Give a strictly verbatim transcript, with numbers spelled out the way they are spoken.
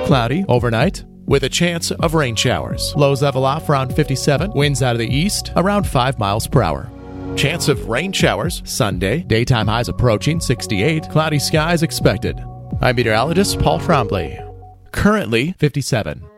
Cloudy overnight with a chance of rain showers. Lows level off around fifty-seven. Winds out of the east around five miles per hour. Chance of rain showers Sunday. Daytime highs approaching sixty-eight. Cloudy skies expected. I'm meteorologist Paul Trombley. Currently fifty-seven.